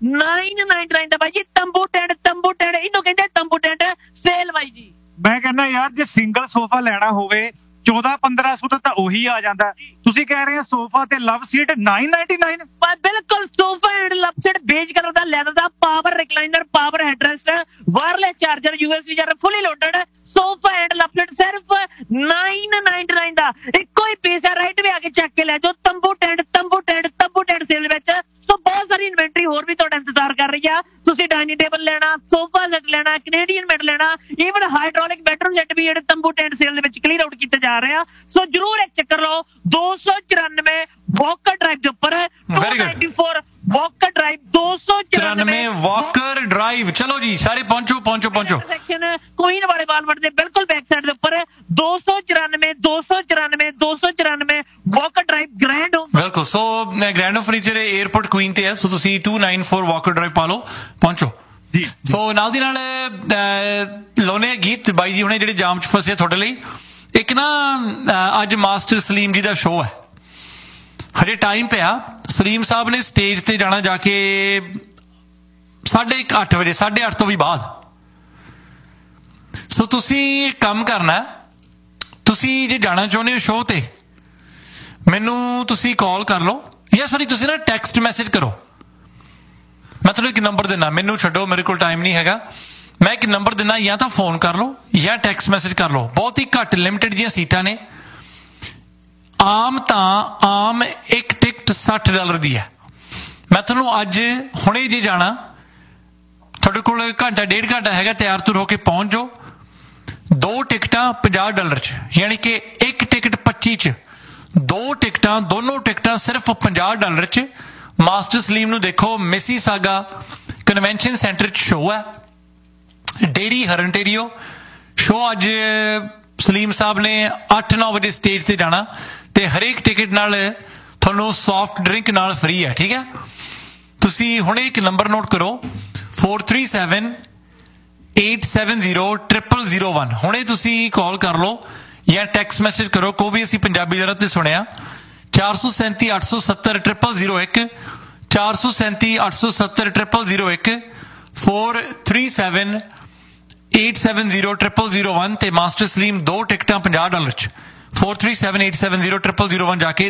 999 ਦਾ ਬਾਈ ਜੀ। ਤੰਬੂ ਟੈਂਟ ਇਹਨੂੰ ਕਹਿੰਦੇ ਤੰਬੂ ਟੈਂਟ ਸੇਲ ਬਾਈ ਜੀ। ਮੈਂ ਕਹਿੰਦਾ ਯਾਰ ਜੇ ਸਿੰਗਲ ਸੋਫਾ ਲੈਣਾ ਹੋਵੇ 14-1500 ਦਾ ਤਾਂ ਉਹੀ ਆ ਜਾਂਦਾ। ਤੁਸੀਂ ਕਹਿ ਰਹੇ ਆ ਸੋਫਾ ਤੇ ਲਵ ਸੀਟ 999। ਬਿਲਕੁਲ sofa and love seat beige colour the leather the power recliner power ਹੈਡਰੈਸਟ wireless charger USB charger fully loaded sofa and love seat ਸਿਰਫ 999 ਦਾ ਇੱਕੋ ਹੀ ਪੀਸ ਹੈ। ਰਾਈਟ ਵੀ ਆ ਕੇ ਚੱਕ ਕੇ ਲੈ ਜਾਓ। ਤੰਬੂ ਟੈਂਟ ਸੇਲ ਵਿੱਚ ਸੋ ਬਹੁਤ ਸਾਰੀ ਇਨਵੈਂਟਰੀ ਹੋਰ ਵੀ ਤੁਹਾਡਾ ਇੰਤਜ਼ਾਰ ਕਰ ਰਹੀ ਆ। ਤੁਸੀਂ ਡਾਈਨਿੰਗ ਟੇਬਲ ਲੈਣਾ ਸੋਫਾ ਸੈੱਟ ਲੈਣਾ ਕੈਨੇਡੀਅਨ ਬੈੱਡ ਲੈਣਾ ਈਵਨ ਹਾਈਡ੍ਰੋਲਿਕ ਬੈਡਰੂਮ ਸੈੱਟ ਵੀ ਜਿਹੜੇ ਤੰਬੂ ਟੈਂਟ ਸੇਲ ਦੇ ਵਿੱਚ ਕਲੀਅਰ ਆਊਟ ਕੀਤੇ ਜਾ ਰਹੇ ਆ। ਸੋ ਜਰੂਰ ਇੱਕ ਚੱਕਰ ਲਓ। 294 ਵਾਕਰ ਡਰਾਈਵ ਦੇ ਉੱਪਰ 294 ਵਾਕਰ ਡਰਾਈਵ 294 ਵਾਕਰ ਡਰਾਈਵ। ਚਲੋ ਜੀ ਸਾਰੇ ਪਹੁੰਚੋ ਸੈਕਸ਼ਨ ਕੁਈਨ ਵਾਲੇ ਬਾਲਵਟ ਦੇ ਬਿਲਕੁਲ ਬੈਕ ਸਾਈਡ ਦੇ ਉੱਪਰ 294 ਵਾਕਰ ਡਰਾਈਵ ਗ੍ਰੈਂਡ ਹੋਮ। ਬਿਲਕੁਲ ਸੋ grand home furniture airport Queen ਤੇ ਹੈ। ਸੋ ਤੁਸੀਂ 294 ਵਾਕਰ ਡਰਾਈਵ ਪਾ ਲਓ ਪਹੁੰਚੋ ਜੀ। ਸੋ ਨਾਲ ਦੀ ਨਾਲ ਲਾਉਣੇ ਗੀਤ ਬਾਈ ਜੀ ਹੁਣੇ ਜਿਹੜੇ ਜਾਮ ਚ ਫਸੇ ਤੁਹਾਡੇ ਲਈ। ਇੱਕ ਨਾ ਅੱਜ ਮਾਸਟਰ ਸਲੀਮ ਜੀ ਦਾ ਸ਼ੋਅ ਹੈ। ਹਜੇ ਟਾਈਮ ਪਿਆ। ਸਲੀਮ ਸਾਹਿਬ ਨੇ ਸਟੇਜ ਤੇ ਜਾਣਾ ਜਾ ਕੇ 8:30 ਵਜੇ 8:30 ਤੋਂ ਵੀ ਬਾਅਦ। ਸੋ ਤੁਸੀਂ ਕੰਮ ਕਰਨਾ। ਤੁਸੀਂ ਜੇ ਜਾਣਾ ਚਾਹੁੰਦੇ ਹੋ ਸ਼ੋਅ ਤੇ ਮੈਨੂੰ ਤੁਸੀਂ ਕਾਲ ਕਰ ਲਓ ਜਾਂ ਸੌਰੀ ਤੁਸੀਂ ਨਾ ਟੈਕਸਟ ਮੈਸੇਜ ਕਰੋ। ਮੈਂ ਤੁਹਾਨੂੰ ਇੱਕ ਨੰਬਰ ਦਿੰਦਾ। ਮੈਨੂੰ ਛੱਡੋ ਮੇਰੇ ਕੋਲ ਟਾਈਮ ਨਹੀਂ ਹੈਗਾ। ਮੈਂ ਇੱਕ ਨੰਬਰ ਦਿੰਦਾ ਜਾਂ ਤਾਂ ਫੋਨ ਕਰ ਲਓ ਜਾਂ ਟੈਕਸਟ ਮੈਸੇਜ ਕਰ ਲਓ। ਬਹੁਤ ਹੀ ਘੱਟ ਲਿਮਿਟਡ ਜਿਹੀਆਂ ਸੀਟਾਂ ਨੇ। ਆਮ ਇੱਕ ਟਿਕਟ $60 ਦੀ ਹੈ। ਮੈਂ ਤੁਹਾਨੂੰ ਅੱਜ ਹੁਣੇ ਜੇ ਜਾਣਾ ਤੁਹਾਡੇ ਕੋਲ ਘੰਟਾ ਡੇਢ ਘੰਟਾ ਹੈਗਾ ਤਿਆਰ ਤੁਰ ਹੋ ਕੇ ਪਹੁੰਚ ਜਾਓ। 2 ਟਿਕਟਾਂ $50 ਚ ਯਾਨੀ ਕਿ ਇੱਕ ਟਿਕਟ 25 ਚ 2 ਟਿਕਟਾਂ ਦੋਨੋਂ ਟਿਕਟਾਂ ਸਿਰਫ $50 ਚ। ਮਾਸਟਰ ਸਲੀਮ ਨੂੰ ਦੇਖੋ ਮਿਸੀਸਾਗਾ ਕਨਵੈਨਸ਼ਨ ਸੈਂਟਰ ਚ ਸ਼ੋਅ ਹੈ। ਡੇਰੀ ਹਰਨਟੇਰੀਓ ਸ਼ੋਅ ਅੱਜ ਸਲੀਮ ਸਾਹਿਬ ਨੇ 8-9 ਵਜੇ ਸਟੇਜ ਤੇ ਜਾਣਾ ਤੇ ਹਰੇਕ ਟਿਕਟ ਨਾਲ ਤੁਹਾਨੂੰ ਸੌਫਟ ਡਰਿੰਕ ਨਾਲ ਫ੍ਰੀ ਹੈ। ਠੀਕ ਹੈ। ਤੁਸੀਂ ਹੁਣੇ ਇੱਕ ਨੰਬਰ ਨੋਟ ਕਰੋ 437-870-0001। ਹੁਣੇ ਤੁਸੀਂ ਕਾਲ ਕਰ ਲਓ ਜਾਂ ਟੈਕਸਟ ਮੈਸੇਜ ਕਰੋ। ਕੋ ਵੀ ਅਸੀਂ ਪੰਜਾਬੀ ਜ਼ਰਾ ਤੇ ਸੁਣਿਆ 437-870-0001 437-870-0001 437-870-0001 ਤੇ ਮਾਸਟਰ ਸਲੀਮ 2 ਟਿਕਟਾਂ $50 ਚ 437-870-0001 ਜਾ ਕੇ